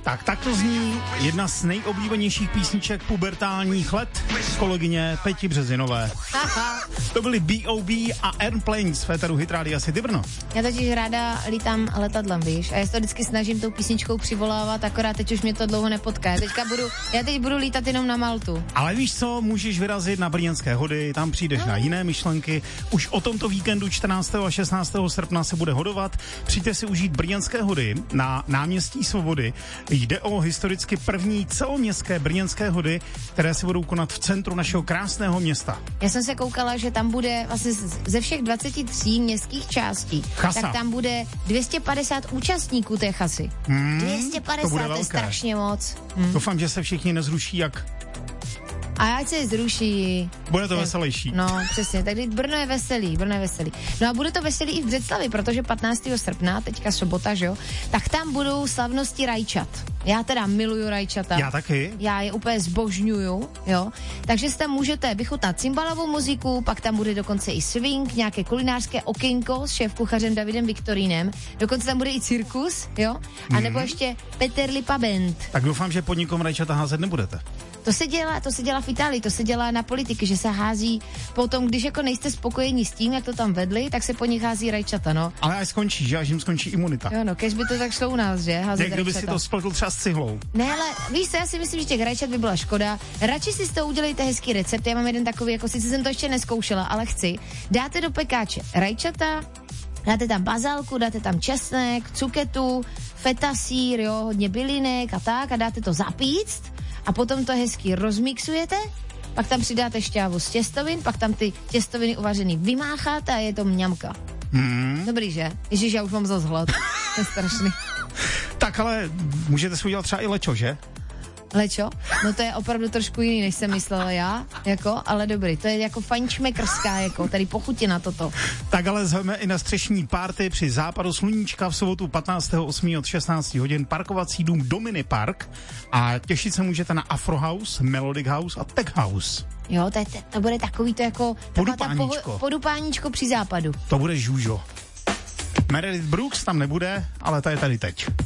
Tak to zní jedna z nejoblíbenějších písniček pubertálních let kolegyně Peti Březinové. To byly B.O.B. a Airplanes z Féteru Hit Rádia City Brno. Já totiž ráda lítám letadlem, víš, a já se to vždycky snažím tou písničkou přivolávat, akorát teď už mě to dlouho nepotká. Já teď budu lítat jenom na Maltu. Ale víš co, můžeš vyrazit na brněnské hody, tam přijdeš na jiné myšlenky. Už o tomto víkendu 14. a 16. srpna se bude hodovat. Přijďte si užít brněnské hody na náměstí Svobody. Jde o historicky první celoměstské brněnské hody, které se budou konat v centru našeho krásného města. Já jsem se koukala, že tam bude vlastně ze všech 23 městských částí, Chasa. Tak tam bude 250 účastníků té chasy. 250, to je strašně moc. Doufám, že se všichni nezruší jak... A ať se zruší. Bude to veselější. No, přesně, tak Brno je veselý. No a bude to veselý i v Břeclavi, protože 15. srpna, teďka sobota, že jo, tak tam budou slavnosti rajčat. Já teda miluju rajčata. Já taky. Já je úplně zbožňuju, jo. Takže si tam můžete vychutnat cymbalovou muziku, pak tam bude dokonce i swing, nějaké kulinářské okénko s šéfkuchařem Davidem Viktorínem, dokonce tam bude i cirkus, jo, a nebo ještě Peter Lipa Band. Tak doufám, že pod nikom rajčata házet nebudete. To se dělá v Itálii, to se dělá na politiky, že se hází potom, když jako nejste spokojení s tím, jak to tam vedli, tak se po nich hází rajčata, no. Ale až skončí, že až jim skončí imunita. Jo, no, kež by to tak šlo u nás, že? Házet někdo by si to spletl třeba s cihlou. Ne, ale víš co, já si myslím, že těch rajčat by byla škoda. Radši si z toho udělejte hezký recept. Já mám jeden takový, jako sice jsem to ještě neskoušela, ale chci. Dáte do pekáče rajčata, dáte tam bazálku, dáte tam česnek, cuketu, feta sír, jo, hodně bylinek a tak a dáte to zapíct. A potom to hezky rozmixujete, pak tam přidáte šťávu z těstovin, pak tam ty těstoviny uvařený vymácháte a je to mňamka. Dobrý, že? Ježíš, já už mám zas hlad. To je strašný. Tak ale můžete si udělat třeba i lečo, že? Lečo? No to je opravdu trošku jiný, než jsem myslela já, jako, ale dobrý. To je jako fajnšmekrská, jako, tady pochutě na toto. Tak ale zveme i na střešní party při západu sluníčka v sobotu 15.8. od 16 hodin parkovací dům Domini Park a těšit se můžete na Afro House, Melodic House a Tech House. Jo, to bude takový to jako podupáníčko při západu. To bude žůžo. Meredith Brooks tam nebude, ale ta je tady teď.